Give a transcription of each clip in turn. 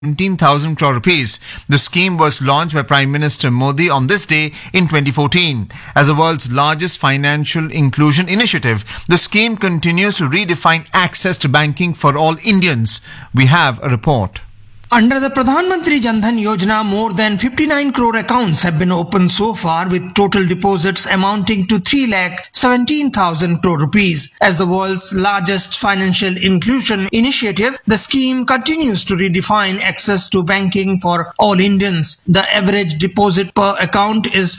17,000 crore rupees. The scheme was launched by Prime Minister Modi on this day in 2014. As the world's largest financial inclusion initiative, the scheme continues to redefine access to banking for all Indians. We have a report. Under the Pradhan Mantri Jan Dhan Yojana, more than 59 crore accounts have been opened so far, with total deposits amounting to 3,17,000 crore rupees. As the world's largest financial inclusion initiative, the scheme continues to redefine access to banking for all Indians. The average deposit per account is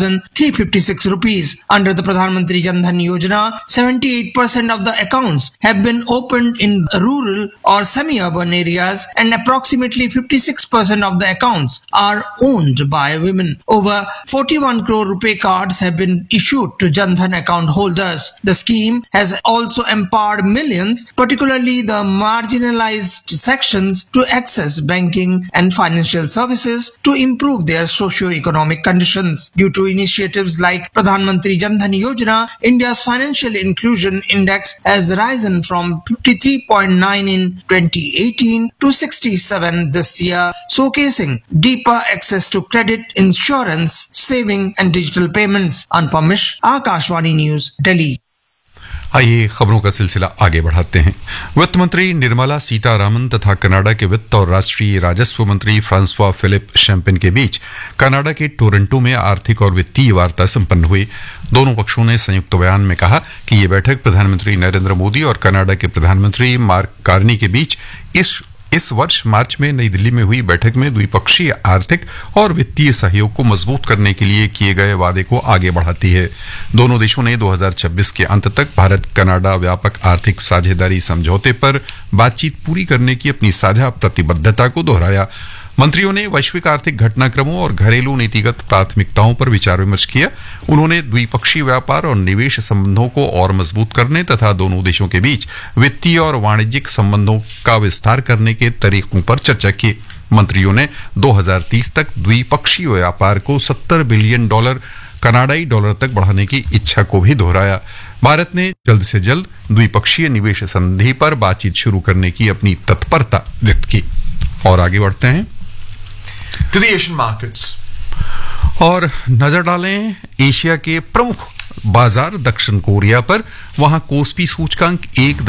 5,356 rupees. Under the Pradhan Mantri Jan Dhan Yojana, 78% of the accounts have been opened in rural or semi-urban areas, and approximately 56% of the accounts are owned by women. Over 41 crore rupee cards have been issued to Jan Dhan account holders. The scheme has also empowered millions, particularly the marginalized sections, to access banking and financial services to improve their socio-economic conditions. Due to initiatives like Pradhan Mantri Jan Dhan Yojana, India's financial inclusion index has risen from 53.9 in 2018 to 67 this year, showcasing deeper access to credit, insurance, saving and digital payments. Anupam Mishra, Akashvani News, Delhi. आइए खबरों का सिलसिला आगे बढ़ाते हैं। वित्त मंत्री निर्मला सीतारामन तथा कनाडा के वित्त और राष्ट्रीय राजस्व मंत्री फ्रांसवा फिलिप शैम्पेन के बीच कनाडा के टोरंटो में आर्थिक और वित्तीय वार्ता संपन्न हुई। दोनों पक्षों ने संयुक्त बयान में कहा कि ये बैठक प्रधानमंत्री नरेंद्र मोदी और कनाडा के प्रधानमंत्री मार्क कार्नी के बीच इस वर्ष मार्च में नई दिल्ली में हुई बैठक में द्विपक्षीय आर्थिक और वित्तीय सहयोग को मजबूत करने के लिए किए गए वादे को आगे बढ़ाती है। दोनों देशों ने 2026 के अंत तक भारत कनाडा व्यापक आर्थिक साझेदारी समझौते पर बातचीत पूरी करने की अपनी साझा प्रतिबद्धता को दोहराया। मंत्रियों ने वैश्विक आर्थिक घटनाक्रमों और घरेलू नीतिगत प्राथमिकताओं पर विचार विमर्श किया। उन्होंने द्विपक्षीय व्यापार और निवेश संबंधों को और मजबूत करने तथा दोनों देशों के बीच वित्तीय और वाणिज्यिक संबंधों का विस्तार करने के तरीकों पर चर्चा की। मंत्रियों ने 2030 तक द्विपक्षीय व्यापार को $70 बिलियन कनाडाई डॉलर तक बढ़ाने की इच्छा को भी दोहराया। भारत ने जल्द से जल्द द्विपक्षीय निवेश संधि पर बातचीत शुरू करने की अपनी तत्परता व्यक्त की। और आगे बढ़ते हैं to the Asian markets. और नजर डालें एशिया के प्रमुख बाजार दक्षिण कोरिया पर। वहां कोस्पी सूचकांक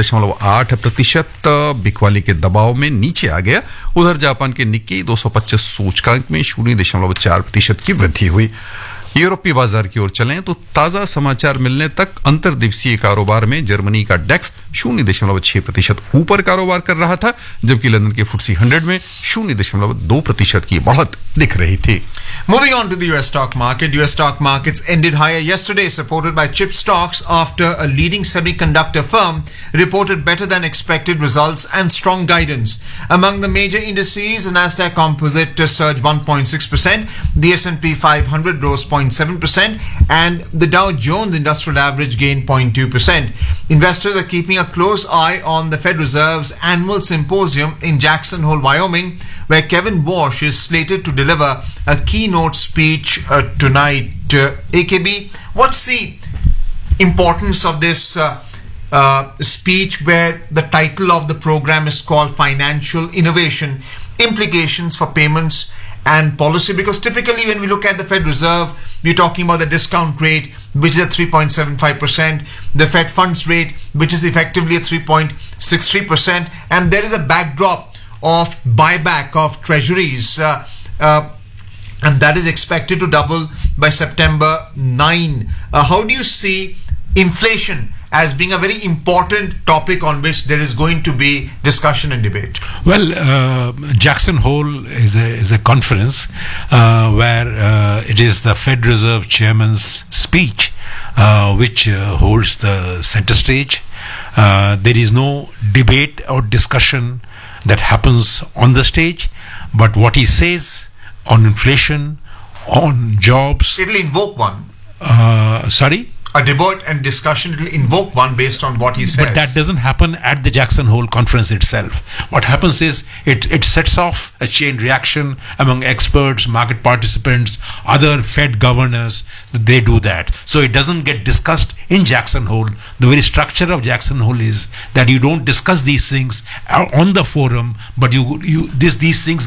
1.8% बिकवाली के दबाव में नीचे आ गया। उधर जापान के निक्केई 225 सूचकांक में 0.4% की वृद्धि हुई। यूरोपीय बाजार की ओर चलें तो ताजा समाचार मिलने तक अंतर्दिवसीय कारोबार में जर्मनी का डेक्स 0.6% ऊपर कारोबार कर रहा था, जबकि लंदन के FTSE 100 में 0.2% की बढ़त दिख रही थी। Moving on to the US stock market. US stock markets ended higher yesterday, supported by chip stocks after a leading semiconductor firm reported better than expected results and strong guidance. Among the major indices, the Nasdaq Composite surged 1.6%, the S&P 500 rose 0.7%, and the Dow Jones Industrial Average gained 0.2%. Investors are keeping a close eye on the Fed Reserve's annual symposium in Jackson Hole, Wyoming, where Kevin Warsh is slated to deliver a keynote speech tonight. AKB, what's the importance of this speech, where the title of the program is called Financial Innovation, implications for payments and policy? Because typically when we look at the Fed Reserve, we're talking about the discount rate, which is at 3.75%, the Fed funds rate, which is effectively at 3.63%, and there is a backdrop of buyback of treasuries, and that is expected to double by September 9. How do you see inflation as being a very important topic on which there is going to be discussion and debate? Well, Jackson Hole is a conference where it is the Fed Reserve Chairman's speech which holds the center stage. There is no debate or discussion that happens on the stage, but what he says on inflation, on jobs... It'll invoke one. Sorry? A debate and discussion will invoke one based on what he says. But that doesn't happen at the Jackson Hole conference itself. What happens is it sets off a chain reaction among experts, market participants, other Fed governors. They do that. So it doesn't get discussed in Jackson Hole. The very structure of Jackson Hole is that you don't discuss these things on the forum, but these things